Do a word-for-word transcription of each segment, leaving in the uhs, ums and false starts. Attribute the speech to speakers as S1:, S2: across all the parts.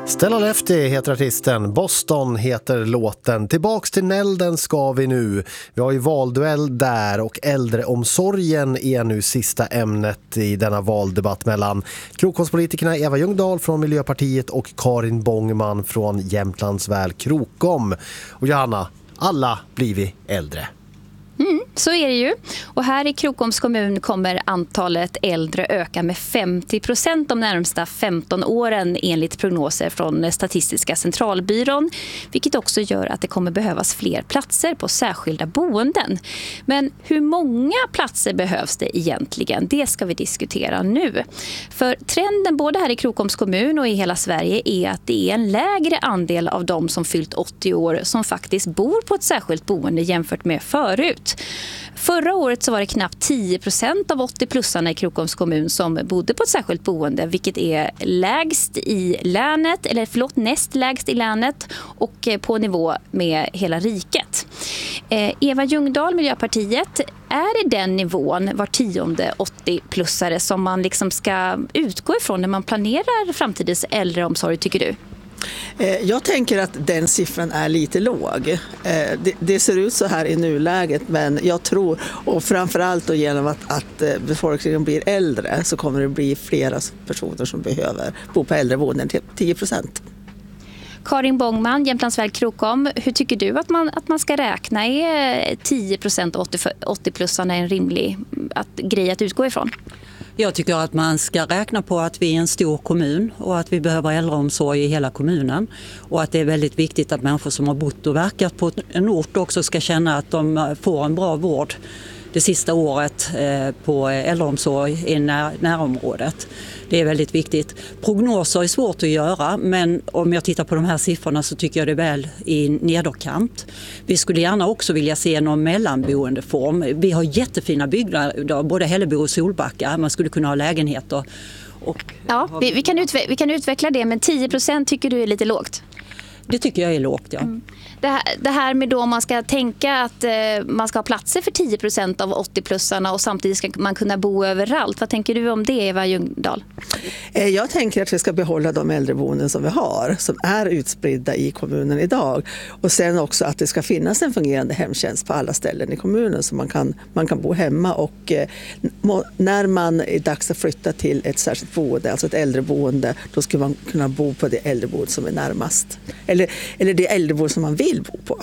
S1: Stella Lefty heter artisten, Boston heter låten. Tillbaks till Nälden ska vi nu. Vi har ju valduell där och äldreomsorgen är nu sista ämnet i denna valdebatt mellan Krokomspolitikerna Eva Ljungdahl från Miljöpartiet och Karin Bångman från Jämtlands väl Krokom. Och Johanna, alla blir vi äldre.
S2: Mm, så är det ju. Och här i Krokoms kommun kommer antalet äldre öka med femtio procent de närmsta femton åren enligt prognoser från Statistiska centralbyrån. Vilket också gör att det kommer behövas fler platser på särskilda boenden. Men hur många platser behövs det egentligen? Det ska vi diskutera nu. För trenden både här i Krokoms kommun och i hela Sverige är att det är en lägre andel av de som fyllt åttio år som faktiskt bor på ett särskilt boende jämfört med förut. Förra året så var det knappt tio procent av åttio-plussarna i Krokoms kommun som bodde på ett särskilt boende, vilket är lägst i länet, eller förlåt, näst lägst i länet och på nivå med hela riket. Eva Ljungdahl, Miljöpartiet, är det den nivån var tionde åttio-plussare som man liksom ska utgå ifrån när man planerar framtidens äldreomsorg, tycker du?
S3: Jag tänker att den siffran är lite låg. Det, det ser ut så här i nuläget, men jag tror, och framförallt då genom att, att befolkningen blir äldre, så kommer det bli flera personer som behöver bo på äldreboenden, till tio procent.
S2: Karin Bångman, Jämtlands väl Krokom, hur tycker du att man, att man ska räkna? Är tio procent åttio-plussarna en rimlig att, grej att utgå ifrån?
S4: Jag tycker att man ska räkna på att vi är en stor kommun och att vi behöver äldreomsorg i hela kommunen. Och att det är väldigt viktigt att människor som har bott och verkat på en ort också ska känna att de får en bra vård det sista året på äldreomsorg i när, närområdet. Det är väldigt viktigt. Prognoser är svårt att göra, men om jag tittar på de här siffrorna så tycker jag det är väl i nederkant. Vi skulle gärna också vilja se någon mellanboendeform. Vi har jättefina byggnader, både Hällebo och Solbacka. Man skulle kunna ha lägenheter. Och
S2: ja, vi, vi, kan utve- vi kan utveckla det, men tio procent tycker du är lite lågt?
S4: Det tycker jag är lågt, ja.
S2: Mm. Det, här, det här med då man ska tänka att eh, man ska ha platser för tio procent av åttio-plussarna och samtidigt ska man kunna bo överallt. Vad tänker du om det, Eva Ljungdahl?
S3: Jag tänker att vi ska behålla de äldreboenden som vi har, som är utspridda i kommunen idag. Och sen också att det ska finnas en fungerande hemtjänst på alla ställen i kommunen så man kan, man kan bo hemma. Och eh, när man är dags att flytta till ett särskilt boende, alltså ett äldreboende, då ska man kunna bo på det äldreboende som är närmast. Eller, eller det äldreboende som man vill bo på.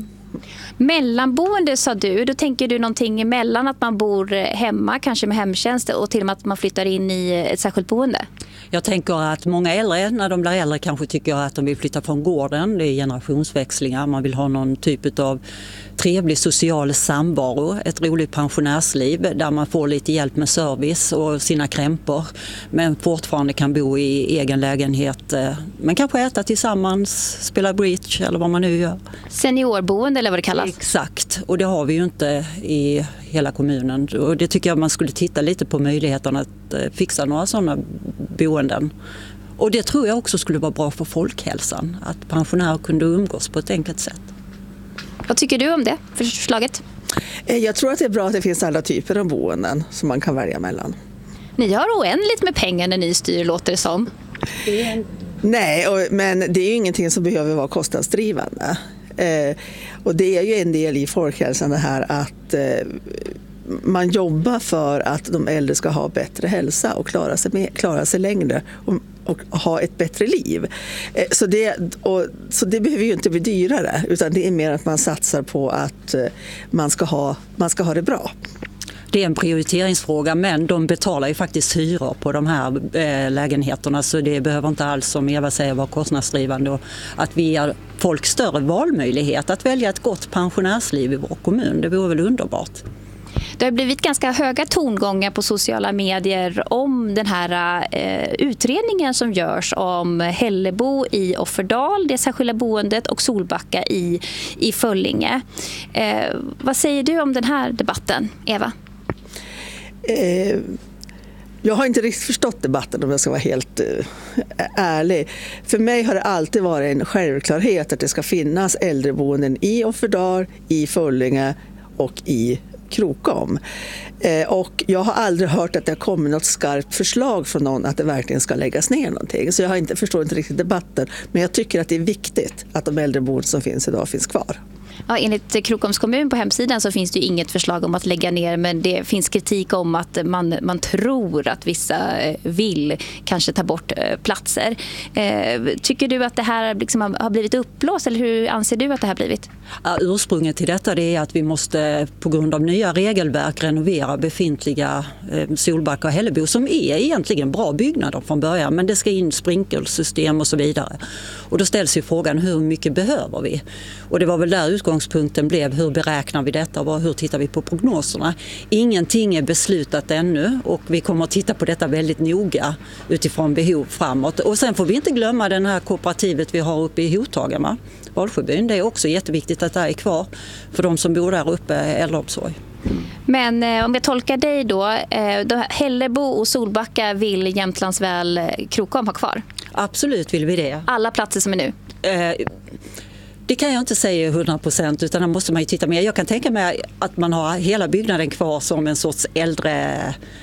S2: Mellanboende sa du, då tänker du någonting emellan att man bor hemma, kanske med hemtjänst, och till och med att man flyttar in i ett särskilt boende?
S4: Jag tänker att många äldre, när de blir äldre, kanske tycker att de vill flytta från gården. Det är generationsväxlingar, man vill ha någon typ av trevlig social samvaro, ett roligt pensionärsliv där man får lite hjälp med service och sina krämpor, men fortfarande kan bo i egen lägenhet, men kanske äta tillsammans, spela bridge eller vad man nu gör.
S2: Seniorboende eller vad det kallas?
S4: Exakt, och det har vi ju inte i hela kommunen, och det tycker jag man skulle titta lite på möjligheten att fixa några sådana boenden. Och det tror jag också skulle vara bra för folkhälsan, att pensionärer kunde umgås på ett enkelt sätt.
S2: Vad tycker du om det för förslaget?
S3: Jag tror att det är bra att det finns alla typer av boenden som man kan välja mellan.
S2: Ni har oändligt med pengar när ni styr, låter det som.
S3: Nej, och, men det är ju ingenting som behöver vara kostnadsdrivande. Eh, och det är ju en del i folkhälsan det här att eh, man jobbar för att de äldre ska ha bättre hälsa och klara sig, med, klara sig längre och, och ha ett bättre liv. Eh, så, det, och, så det behöver ju inte bli dyrare, utan det är mer att man satsar på att eh, man, ska ha, man ska ha det bra.
S4: Det är en prioriteringsfråga, men de betalar ju faktiskt hyror på de här eh, lägenheterna, så det behöver inte alls, som Eva säger, vara kostnadsdrivande. Och att vi ger folk större valmöjlighet att välja ett gott pensionärsliv i vår kommun, det vore väl underbart.
S2: Det har blivit ganska höga tongångar på sociala medier om den här eh, utredningen som görs om Hällebo i Offerdal, det särskilda boendet, och Solbacka i, i Föllinge. Eh, vad säger du om den här debatten, Eva?
S3: Eh, jag har inte riktigt förstått debatten, om jag ska vara helt eh, ärlig. För mig har det alltid varit en självklarhet att det ska finnas äldreboenden i Offerdal, i Föllinge och i Krokom. Eh, och jag har aldrig hört att det har kommit något skarpt förslag från någon att det verkligen ska läggas ner någonting. Så jag har inte, förstår inte riktigt debatten. Men jag tycker att det är viktigt att de äldreboenden som finns idag finns kvar.
S2: Ja, enligt Krokoms kommun på hemsidan så finns det ju inget förslag om att lägga ner, men det finns kritik om att man, man tror att vissa vill kanske ta bort platser. Eh, tycker du att det här liksom har blivit uppblåst, eller hur anser du att det har blivit?
S4: Ja, ursprunget till detta det är att vi måste på grund av nya regelverk renovera befintliga eh, Solbacka och Hällebo som är egentligen bra byggnader från början, men det ska in sprinkelsystem och så vidare. Och då ställs ju frågan, hur mycket behöver vi? Och det var väl där utgångspunkten blev, hur beräknar vi detta och hur tittar vi på prognoserna? Ingenting är beslutat ännu och vi kommer att titta på detta väldigt noga utifrån behov framåt. Och sen får vi inte glömma den här kooperativet vi har uppe i Hotagarna, Valsjöbyn. Det är också jätteviktigt att det är kvar för de som bor där uppe, äldreomsorg.
S2: Men eh, om jag tolkar dig då, eh, då Hällebo och Solbacka vill Jämtlands väl Krokom ha kvar?
S4: Absolut vill vi det.
S2: Alla platser som är nu?
S4: Eh, Det kan jag inte säga hundra procent, utan där måste man ju titta mer. Jag kan tänka mig att man har hela byggnaden kvar som en sorts äldre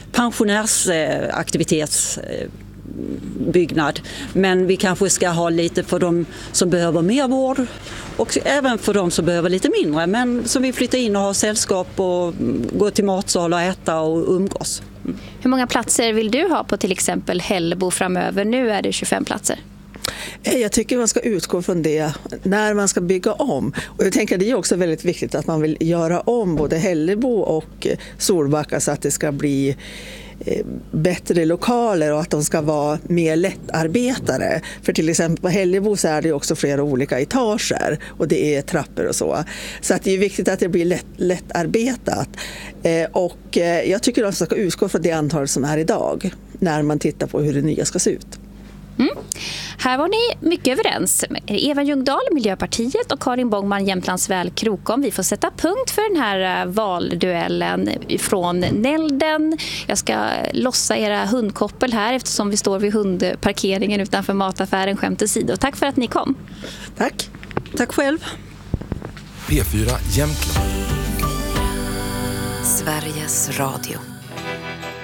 S4: pensionärsaktivitetsbyggnad. Men vi kanske ska ha lite för de som behöver mer vård och även för de som behöver lite mindre. Men som vill flytta in och ha sällskap och gå till matsal och äta och umgås.
S2: Hur många platser vill du ha på till exempel Hällebo framöver? Nu är det tjugofem platser.
S3: Jag tycker man ska utgå från det när man ska bygga om. Och jag tänker att det är också väldigt viktigt att man vill göra om både Hällebo och Solbacka så att det ska bli bättre lokaler och att de ska vara mer lättarbetare. För till exempel på Hällebo så är det också flera olika etager och det är trappor och så. Så att det är viktigt att det blir lätt, lättarbetat. Och jag tycker att man ska utgå från det antal som är idag när man tittar på hur det nya ska se ut.
S2: Mm. Här var ni mycket överens. Eva Ljungdahl, Miljöpartiet, och Karin Bångman, Jämtlands väl Krokom. Vi får sätta punkt för den här valduellen från Nälden. Jag ska lossa era hundkoppel här eftersom vi står vid hundparkeringen utanför mataffären. Skämt åsido. Tack för att ni kom.
S3: Tack.
S4: Tack själv.
S5: P fyra Jämtland.
S6: Sveriges Radio.